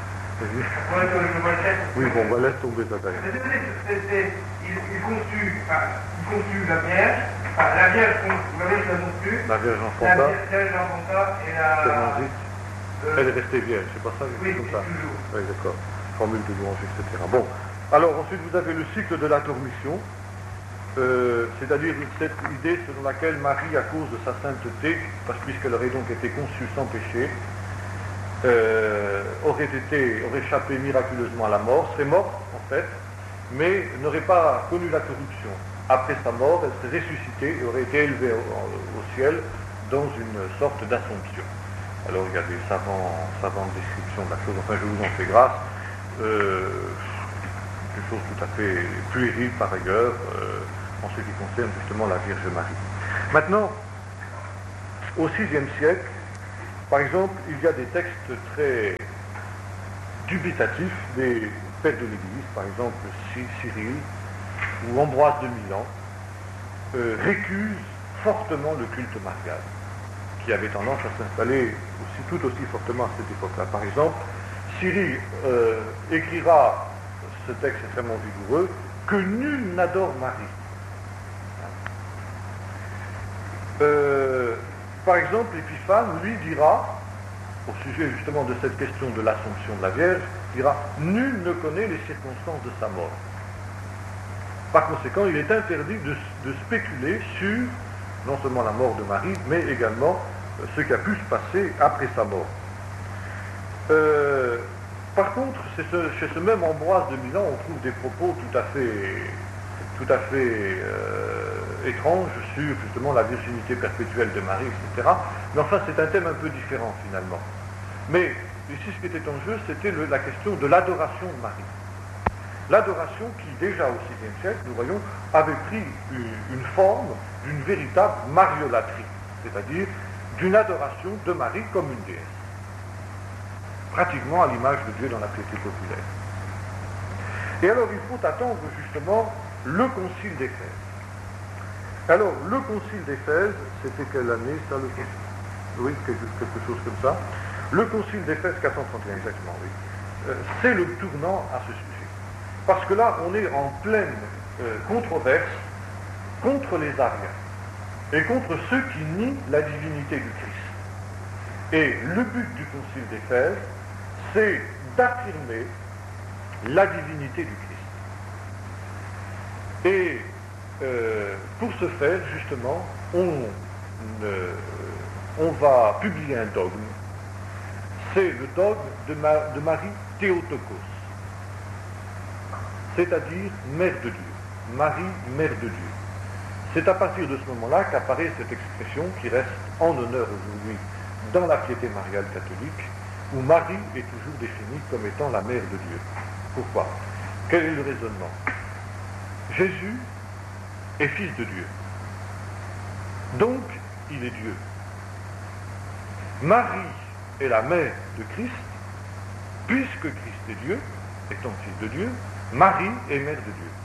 Oui, bon, on va laisser tomber ça derrière. Il, il conçut, enfin, il conçut la Vierge, enfin, la Vierge, vous l'avez déjà conçue. La Vierge enfanta. La Vierge enfanta et la... Permansit. Euh, Elle est restée vierge, c'est pas ça, oui, comme ça. toujours. Oui, d'accord. Formule de louange, et cetera. Bon, alors ensuite vous avez le cycle de la tormission, euh, c'est-à-dire cette idée selon laquelle Marie, à cause de sa sainteté, parce puisqu'elle aurait donc été conçue sans péché, euh, aurait été, aurait échappé miraculeusement à la mort, serait morte en fait, mais n'aurait pas connu la corruption. Après sa mort, elle serait ressuscitée et aurait été élevée au, au ciel dans une sorte d'assomption. Alors il y a des savants, savantes descriptions de la chose, enfin je vous en fais grâce, euh, quelque chose tout à fait puéril par ailleurs, euh, en ce qui concerne justement la Vierge Marie. Maintenant, Au sixième siècle, par exemple, il y a des textes très dubitatifs des pères de l'Église, par exemple Cyril ou Ambroise de Milan, euh, récusent fortement le culte marial, qui avait tendance à s'installer aussi, tout aussi fortement à cette époque-là. Par exemple, Cyril euh, écrira ce texte extrêmement vigoureux, que nul n'adore Marie. Euh, par exemple, Épiphane, lui, dira, au sujet justement de cette question de l'Assomption de la Vierge, dira « Nul ne connaît les circonstances de sa mort ». Par conséquent, il est interdit de, de spéculer sur non seulement la mort de Marie, mais également euh, ce qui a pu se passer après sa mort. Euh, par contre, c'est ce, chez ce même Ambroise de Milan, on trouve des propos tout à fait, tout à fait euh, étranges sur justement la virginité perpétuelle de Marie, et cetera. Mais enfin, c'est un thème un peu différent finalement. Mais ici, ce qui était en jeu, c'était le, la question de l'adoration de Marie. L'adoration qui, déjà au sixième siècle, nous voyons, avait pris une, une forme d'une véritable mariolâtrie, c'est-à-dire d'une adoration de Marie comme une déesse, pratiquement à l'image de Dieu dans la piété populaire. Et alors, il faut attendre justement le concile d'Éphèse. Alors, le concile d'Éphèse, c'était quelle année, ça, le concile? Oui, quelque, quelque chose comme ça. Le concile d'Éphèse, quatre cent trente et un, exactement, oui. Euh, c'est le tournant à ce sujet. Parce que là, on est en pleine euh, controverse contre les Ariens et contre ceux qui nient la divinité du Christ. Et le but du concile d'Éphèse, c'est d'affirmer la divinité du Christ. Et euh, pour ce faire, justement, on, euh, on va publier un dogme. C'est le dogme de, Ma- de Marie Théotokos, c'est-à-dire Mère de Dieu. Marie, Mère de Dieu. C'est à partir de ce moment-là qu'apparaît cette expression qui reste en honneur aujourd'hui dans la piété mariale catholique, où Marie est toujours définie comme étant la Mère de Dieu. Pourquoi? Quel est le raisonnement? Jésus est fils de Dieu. Donc, il est Dieu. Marie est la mère de Christ, puisque Christ est Dieu, étant fils de Dieu, Marie est mère de Dieu.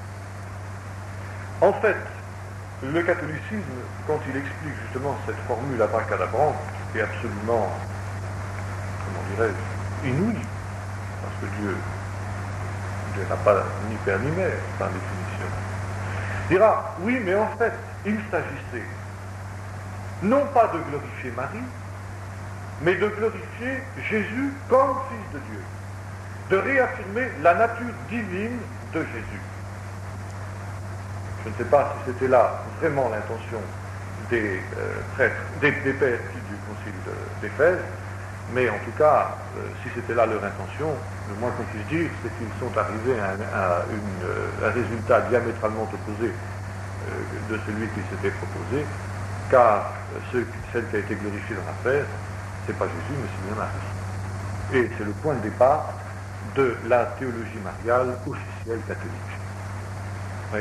En fait, le catholicisme, quand il explique justement cette formule abracadabrante, qui est absolument, comment dirais-je, inouïe, parce que Dieu, Dieu n'a pas ni père ni mère, par définition, dira, oui, mais en fait, il s'agissait non pas de glorifier Marie, mais de glorifier Jésus comme fils de Dieu, de réaffirmer la nature divine de Jésus. Je ne sais pas si c'était là vraiment l'intention des euh, prêtres, des, des pères du concile de- d'Éphèse, mais en tout cas, euh, si c'était là leur intention, le moins qu'on puisse dire, c'est qu'ils sont arrivés à un, à une, euh, un résultat diamétralement opposé euh, de celui qui s'était proposé, car euh, ce, celle qui a été glorifiée dans l'affaire, c'est pas Jésus, mais c'est bien Marie. Et c'est le point de départ de la théologie mariale officielle catholique. Oui.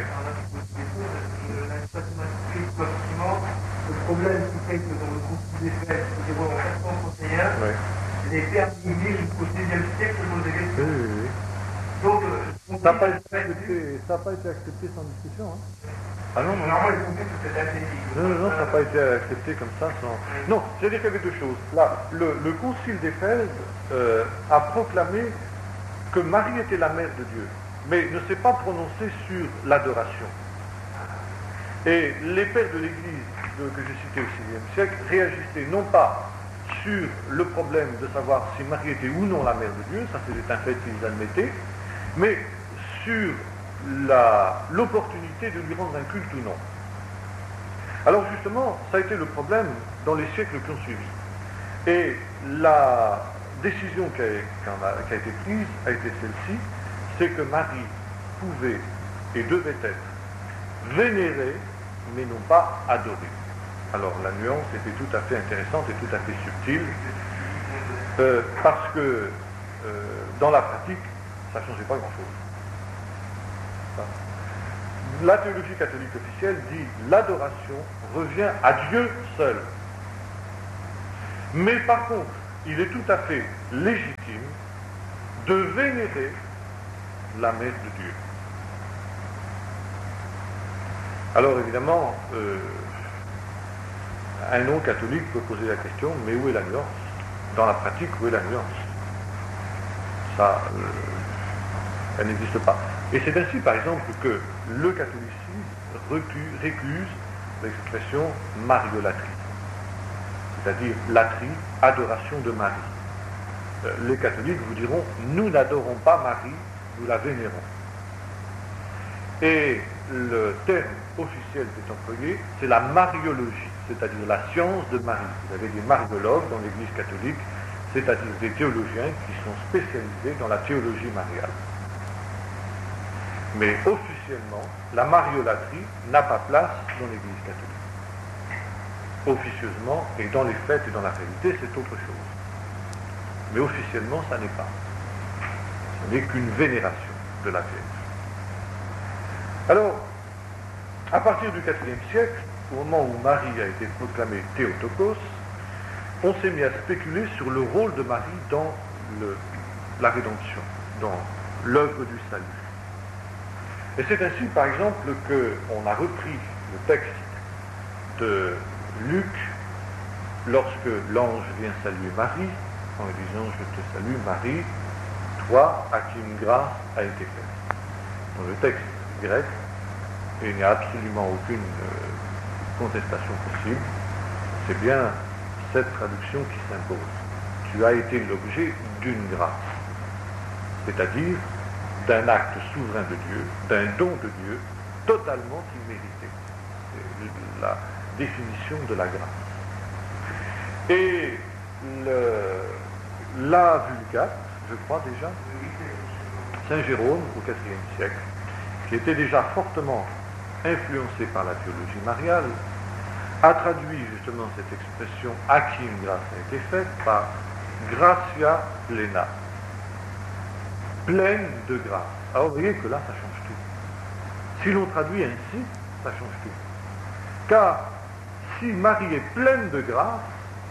Le problème qui fait que dans le concile d'Éphèse, qui se déroule en quatre cent trente et un, Oui. les pères d'Église jusqu'au sixième siècle se posent des Oui, questions. oui, oui. Donc, euh, Ça n'a pas, été accepté- ça n'a pas été accepté sans discussion. Hein. Ah non, non, normalement, les concile, c'est assez non, non, non, ça n'a pas été accepté comme ça. Sans... Non, c'est-à-dire qu'il y avait deux choses. Là, le, le concile d'Éphèse euh, a proclamé que Marie était la mère de Dieu, mais ne s'est pas prononcé sur l'adoration. Et les pères de l'Église de- que j'ai cités au sixième siècle réagissaient non pas sur le problème de savoir si Marie était ou non la mère de Dieu, ça c'était un fait qu'ils admettaient, mais sur la- l'opportunité de lui rendre un culte ou non. Alors justement, ça a été le problème dans les siècles qui ont suivi. Et la décision qui a, qui a- qui a été prise a été celle-ci, c'est que Marie pouvait et devait être vénérée, mais non pas adorée. Alors la nuance était tout à fait intéressante et tout à fait subtile, euh, parce que euh, dans la pratique, ça ne changeait pas grand-chose. La théologie catholique officielle dit l'adoration revient à Dieu seul. Mais par contre, il est tout à fait légitime de vénérer la mère de Dieu. Alors évidemment, euh, un non-catholique peut poser la question, mais où est la nuance? Dans la pratique, où est la nuance? Ça, euh, elle n'existe pas. Et c'est ainsi, par exemple, que le catholicisme recuse, récuse l'expression mariolatrie, c'est-à-dire latrie, adoration de Marie. Euh, les catholiques vous diront, nous n'adorons pas Marie, nous la vénérons. Et le terme officiel qui est employé, c'est la mariologie, c'est-à-dire la science de Marie. Vous avez des mariologues dans l'Église catholique, c'est-à-dire des théologiens qui sont spécialisés dans la théologie mariale. Mais officiellement, la mariolatrie n'a pas place dans l'Église catholique. Officieusement, et dans les faits et dans la réalité, c'est autre chose. Mais officiellement, ça n'est pas. Ce n'est qu'une vénération de la Vierge. Alors, à partir du quatrième siècle, au moment où Marie a été proclamée Théotokos, on s'est mis à spéculer sur le rôle de Marie dans le, la rédemption, dans l'œuvre du salut. Et c'est ainsi, par exemple, qu'on a repris le texte de Luc lorsque l'ange vient saluer Marie, en lui disant « Je te salue Marie, toi à qui une grâce a été faite ». Dans le texte grec, et il n'y a absolument aucune euh, contestation possible, c'est bien cette traduction qui s'impose. Tu as été l'objet d'une grâce, c'est-à-dire d'un acte souverain de Dieu, d'un don de Dieu, totalement immérité. C'est la définition de la grâce. Et le, la Vulgate, je crois déjà, Saint Jérôme au quatrième siècle, qui était déjà fortement influencé par la théologie mariale, a traduit justement cette expression « à qui une grâce a été faite » par « gratia plena », pleine de grâce. Alors vous voyez que là, ça change tout. Si l'on traduit ainsi, ça change tout. Car si Marie est pleine de grâce,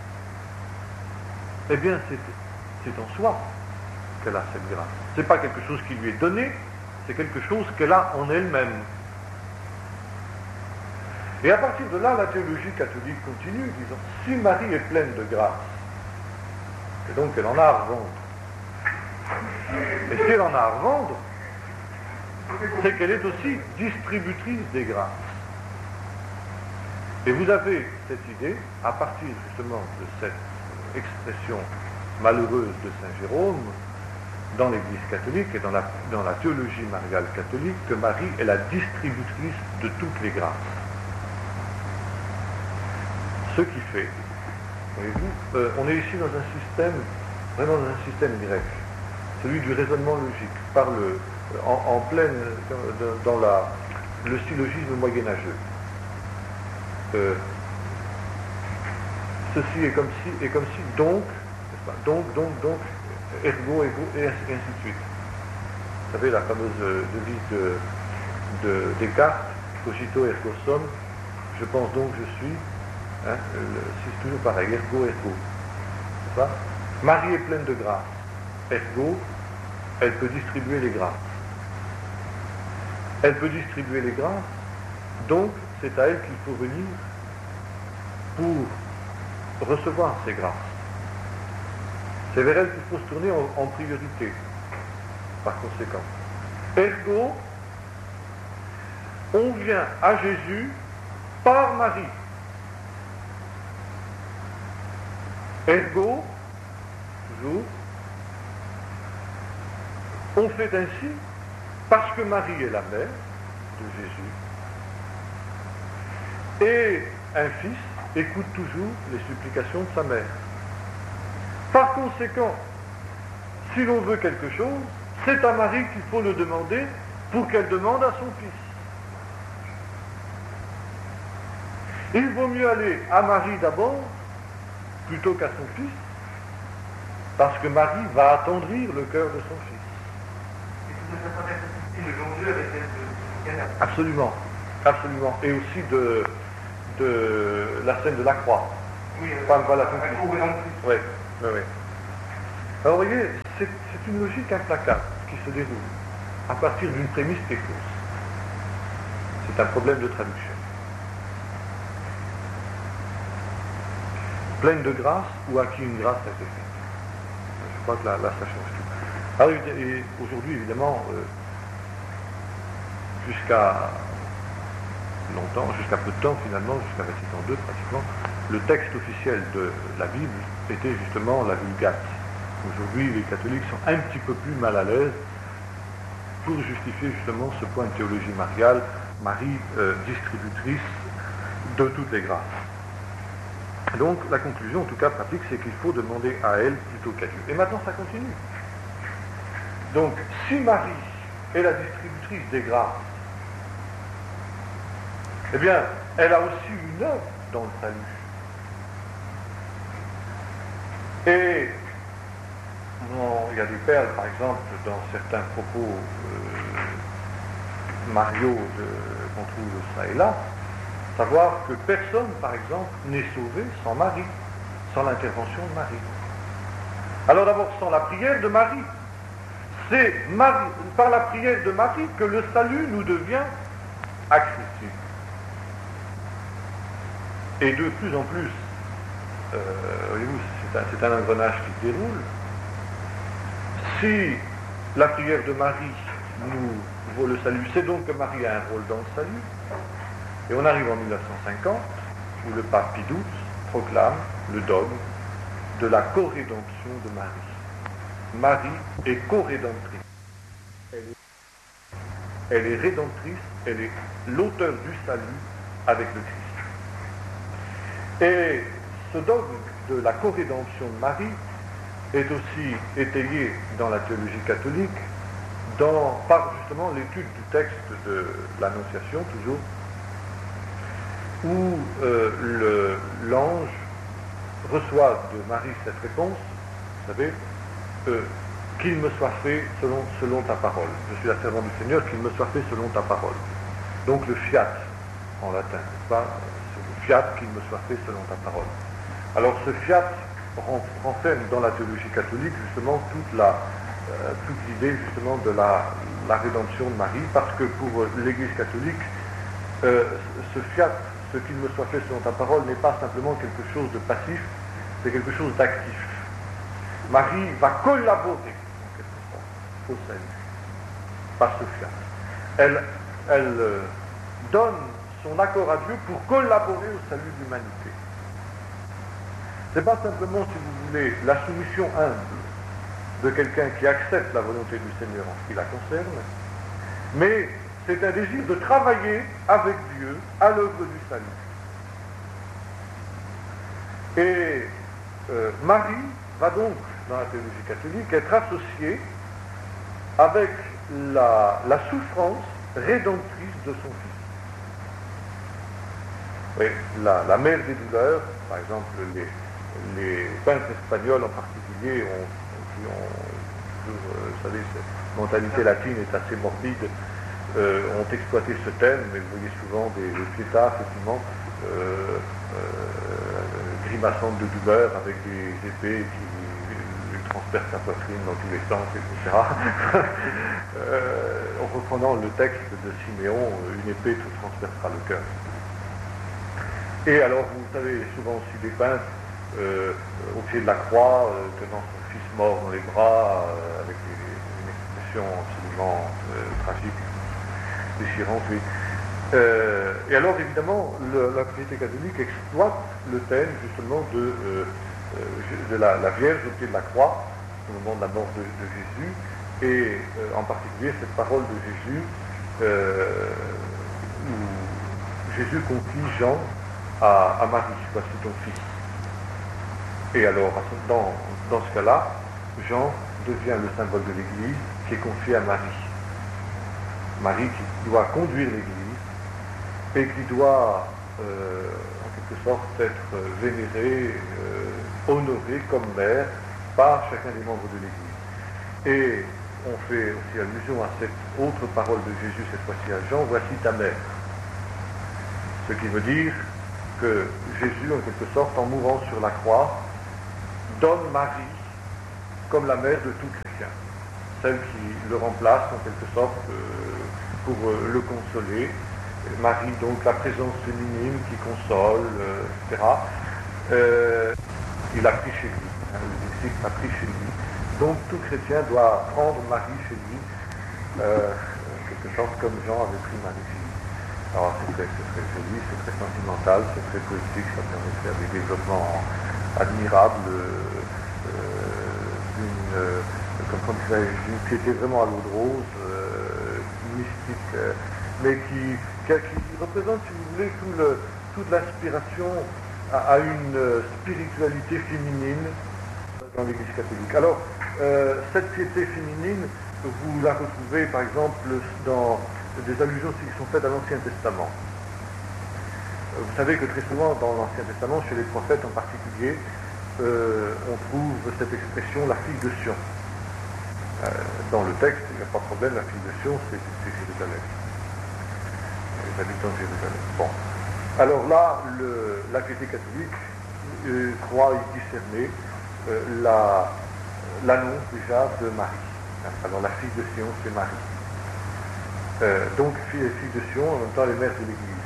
eh bien c'est, c'est en soi qu'elle a cette grâce. Ce n'est pas quelque chose qui lui est donné, c'est quelque chose qu'elle a en elle-même. Et à partir de là, la théologie catholique continue, disant, si Marie est pleine de grâce, et donc elle en a à revendre, et si elle en a à revendre, c'est qu'elle est aussi distributrice des grâces. Et vous avez cette idée, à partir justement de cette expression malheureuse de Saint Jérôme, dans l'Église catholique et dans la, dans la théologie mariale catholique, que Marie est la distributrice de toutes les grâces. Ce qui fait, voyez-vous, euh, on est ici dans un système, vraiment dans un système grec, celui du raisonnement logique, par le, en, en pleine, dans, dans la, le syllogisme moyenâgeux. Euh, ceci est comme si, est comme si, donc, n'est-ce pas, donc, donc, donc, ergo, ego, et ainsi, et ainsi de suite. Vous savez, la fameuse devise de, de Descartes, cogito ergo sum, je pense donc je suis, hein, le, c'est toujours pareil, ergo, ergo. C'est ça? Marie est pleine de grâce, ergo, elle peut distribuer les grâces. Elle peut distribuer les grâces, donc c'est à elle qu'il faut venir pour recevoir ces grâces. C'est vers elle qu'il faut se tourner en, en priorité, par conséquent. Ergo, on vient à Jésus par Marie. Ergo, toujours, on fait ainsi parce que Marie est la mère de Jésus. Et un fils écoute toujours les supplications de sa mère. Par conséquent, si l'on veut quelque chose, c'est à Marie qu'il faut le demander pour qu'elle demande à son fils. Il vaut mieux aller à Marie d'abord plutôt qu'à son fils, parce que Marie va attendrir le cœur de son fils. Absolument, absolument. Et aussi de, de la scène de la croix. Oui, Pas, pas la un conclusion. cours rédemptrice. Oui, oui, oui. Alors vous voyez, c'est c'est une logique implacable qui se déroule à partir d'une prémisse qui est fausse. C'est un problème de traduction. Pleine de grâce ou à qui une grâce a été faite. Je crois que là, là ça change tout. Alors et aujourd'hui, évidemment, euh, jusqu'à longtemps, jusqu'à peu de temps finalement, jusqu'à Vatican deux pratiquement, le texte officiel de la Bible était justement la Vulgate. Aujourd'hui, les catholiques sont un petit peu plus mal à l'aise pour justifier justement ce point de théologie mariale, Marie euh, distributrice de toutes les grâces. Donc la conclusion, en tout cas pratique, c'est qu'il faut demander à elle plutôt qu'à Dieu. Et maintenant, ça continue. Donc, si Marie est la distributrice des grâces, eh bien, elle a aussi une œuvre dans le salut. Et bon, il y a des perles, par exemple, dans certains propos euh, mariaux qu'on trouve ça et là, savoir que personne, par exemple, n'est sauvé sans Marie, sans l'intervention de Marie. Alors d'abord, sans la prière de Marie. C'est Marie, par la prière de Marie que le salut nous devient accessible. Et de plus en plus, euh, voyez-vous, c'est un, c'est un engrenage qui se déroule. Si la prière de Marie nous vaut le salut, c'est donc que Marie a un rôle dans le salut. Et on arrive en mille neuf cent cinquante, où le pape Pie douze proclame le dogme de la co-rédemption de Marie. Marie est co-rédemptrice. Elle est, elle est rédemptrice, elle est l'auteur du salut avec le Christ. Et ce dogme de la co-rédemption de Marie est aussi étayé dans la théologie catholique, dans, par justement l'étude du texte de l'Annonciation, toujours, où euh, le, l'ange reçoit de Marie cette réponse, vous savez, euh, qu'il me soit fait selon, selon ta parole. Je suis la servante du Seigneur, qu'il me soit fait selon ta parole. Donc le fiat, en latin, n'est-ce pas? C'est le fiat, qu'il me soit fait selon ta parole. Alors ce fiat renferme dans la théologie catholique justement toute la euh, toute l'idée justement de la, la rédemption de Marie, parce que pour l'Église catholique, euh, ce fiat, ce qu'il me soit fait selon ta parole, n'est pas simplement quelque chose de passif, c'est quelque chose d'actif. Marie va collaborer, en quelque sorte, au salut, par ce fiat. Elle, elle euh, donne son accord à Dieu pour collaborer au salut de l'humanité. C'est pas simplement, si vous voulez, la soumission humble de quelqu'un qui accepte la volonté du Seigneur en ce qui la concerne, mais c'est un désir de travailler avec Dieu à l'œuvre du salut. Et euh, Marie va donc, dans la théologie catholique, être associée avec la, la souffrance rédemptrice de son Fils. Oui, la, la mère des douleurs, par exemple, les, les peintres espagnols en particulier, ont, ont, ont, vous savez, cette mentalité latine est assez morbide, euh, ont exploité ce thème, mais vous voyez souvent des, des piétas, effectivement, euh, euh, grimaçantes de douleur avec des épées qui lui transpercent la poitrine dans tous les sens, et cetera. euh, en reprenant le texte de Siméon, une épée te transpercera le cœur. Et alors, vous savez, souvent aussi des peintres euh, au pied de la croix, euh, tenant son fils mort dans les bras, euh, avec des, une expression absolument euh, tragique, déchirante, oui. Euh, et alors, évidemment, le, la Trinité catholique exploite le thème, justement, de, euh, de la, la Vierge au pied de la croix, au moment de la mort de, de Jésus, et euh, en particulier cette parole de Jésus, euh, où Jésus confie Jean à, à Marie, voici ton fils. Et alors, dans, dans ce cas-là, Jean devient le symbole de l'Église qui est confié à Marie. Marie qui doit conduire l'Église et qui doit, euh, en quelque sorte, être vénérée, euh, honorée comme mère par chacun des membres de l'Église. Et on fait aussi allusion à cette autre parole de Jésus, cette fois-ci à Jean, voici ta mère. Ce qui veut dire que Jésus, en quelque sorte, en mourant sur la croix, donne Marie comme la mère de tout chrétien, celle qui le remplace en quelque sorte euh, pour euh, le consoler. Marie, donc la présence féminine qui console, euh, et cetera. Euh, il a pris chez lui, hein, le disciple a pris chez lui. Donc tout chrétien doit prendre Marie chez lui, euh, en quelque sorte comme Jean avait pris Marie chez lui. Alors c'est très, c'est très joli, c'est très sentimental, c'est très poétique, ça permet de faire des développements admirables euh, d'une, euh, comme on dirait, d'une piété vraiment à l'eau de rose, euh, mystique, euh, mais qui, qui, qui représente, si vous voulez, tout le, toute l'inspiration à, à une spiritualité féminine dans l'Église catholique. Alors, euh, cette piété féminine, vous la retrouvez par exemple dans des allusions qui sont faites à l'Ancien Testament. Vous savez que très souvent dans l'Ancien Testament, chez les prophètes en particulier, euh, on trouve cette expression la fille de Sion. Euh, dans le texte, il n'y a pas de problème, la fille de Sion, c'est, c'est Jérusalem. Les habitants de Jérusalem. Bon. Alors là, le, la piété catholique euh, croit y discerner euh, la, l'annonce déjà de Marie. Alors la fille de Sion, c'est Marie. Euh, donc fille, fille de Sion, en même temps les mères de l'Église.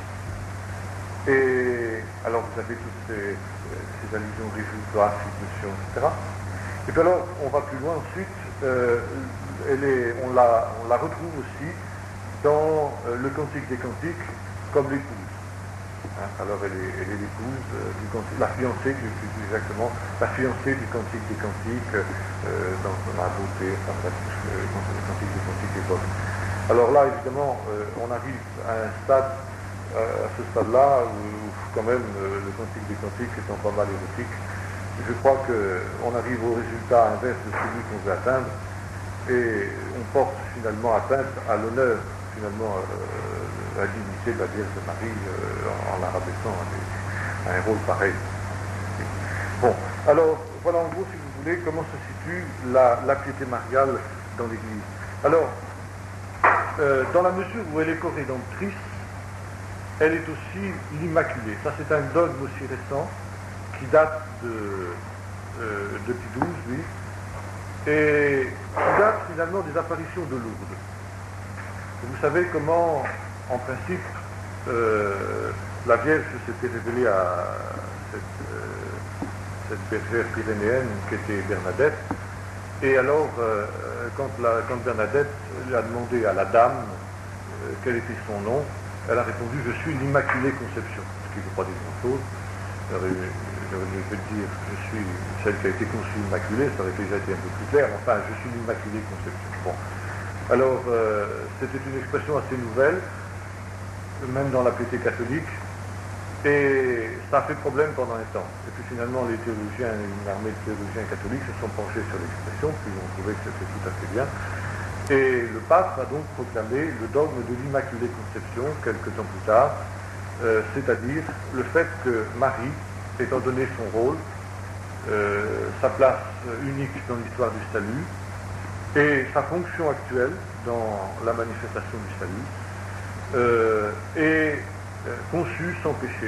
Et alors vous avez toutes ces, ces allusions réjouitoires, fille de Sion, et cetera. Et puis alors on va plus loin ensuite, euh, elle est, on, la, on la retrouve aussi dans euh, le Cantique des Cantiques comme l'épouse. Hein, alors elle est, elle est l'épouse euh, du cantique, la fiancée plus, plus exactement, la fiancée du Cantique des Cantiques euh, dans, dans la beauté, enfin bref, le Cantique des Cantiques d'époque. Alors là, évidemment, euh, on arrive à un stade, euh, à ce stade-là, où, où quand même euh, le Cantique des Cantiques étant pas mal érotique, je crois qu'on arrive au résultat inverse de celui qu'on veut atteindre, et on porte finalement atteinte à l'honneur, finalement, euh, à la dignité de la Vierge de Marie, euh, en, en la rabaissant à, des, à un rôle pareil. Bon, alors, voilà en gros, si vous voulez, comment se situe la, la piété mariale dans l'Église. Alors, Euh, dans la mesure où elle est co-rédemptrice, elle est aussi l'Immaculée. Ça, c'est un dogme aussi récent qui date de, euh, de Pie douze, lui, et qui date finalement des apparitions de Lourdes. Vous savez comment, en principe, euh, la Vierge s'était révélée à cette, euh, cette bergère pyrénéenne qui était Bernadette. Et alors, euh, quand, la, quand Bernadette lui a demandé à la dame euh, quel était son nom, elle a répondu « Je suis l'Immaculée Conception », ce qui ne veut pas dire grand-chose. J'aurais dû dire « Je suis celle qui a été conçue immaculée », ça aurait déjà été un peu plus clair. Enfin, « Je suis l'Immaculée Conception ». Bon. Alors, euh, c'était une expression assez nouvelle, même dans la piété catholique, et ça a fait problème pendant un temps. Et puis finalement, les théologiens, une armée de théologiens catholiques se sont penchés sur l'expression, puis ils ont trouvé que c'était tout à fait bien. Et le pape a donc proclamé le dogme de l'Immaculée Conception, quelques temps plus tard, euh, c'est-à-dire le fait que Marie, étant donné son rôle, euh, sa place unique dans l'histoire du salut, et sa fonction actuelle dans la manifestation du salut, euh, est conçu sans péché,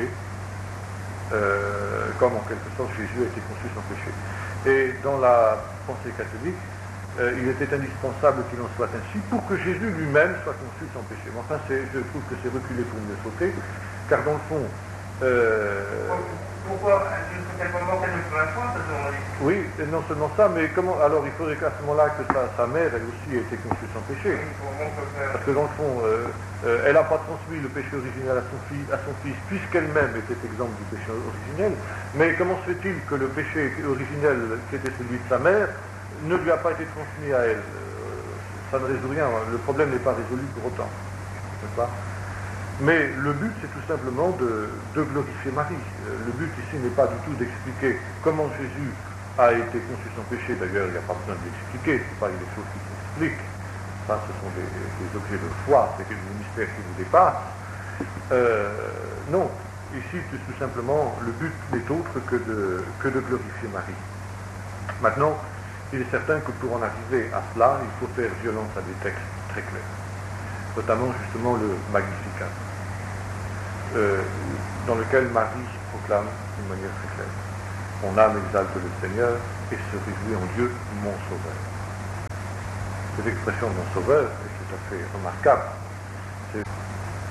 euh, comme en quelque sorte Jésus a été conçu sans péché. Et dans la pensée catholique, euh, il était indispensable qu'il en soit ainsi pour que Jésus lui-même soit conçu sans péché. Mais enfin, c'est, je trouve que c'est reculé pour mieux sauter, car dans le fond... Euh, Pourquoi qu'elle mentionne une première fois, ça demande. Oui, et non seulement ça, mais comment... Alors il faudrait qu'à ce moment-là que sa, sa mère, elle aussi, ait été conçue sans péché. Parce que dans le fond, euh, euh, elle n'a pas transmis le péché originel à son, fils, à son fils, puisqu'elle-même était exemple du péché originel. Mais comment se fait-il que le péché originel, qui était celui de sa mère, ne lui a pas été transmis à elle? euh, Ça ne résout rien, le problème n'est pas résolu pour autant. N'est-ce pas? Mais le but, c'est tout simplement de, de glorifier Marie. Le but ici n'est pas du tout d'expliquer comment Jésus a été conçu sans péché. D'ailleurs, il n'y a pas besoin de l'expliquer, ce n'est pas des choses qui s'expliquent. Ça, ce sont des, des objets de foi, c'est des mystères qui nous dépassent. Euh, non, ici, tout, tout simplement, le but n'est autre que de, que de glorifier Marie. Maintenant, il est certain que pour en arriver à cela, il faut faire violence à des textes très clairs, notamment justement le Magnificat. euh, dans lequel Marie proclame d'une manière très claire: mon âme exalte le Seigneur et se réjouit en Dieu, mon Sauveur. Cette expression de mon Sauveur est tout à fait remarquable. C'est,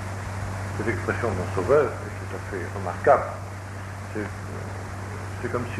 cette expression de mon Sauveur est tout à fait remarquable. C'est, c'est comme si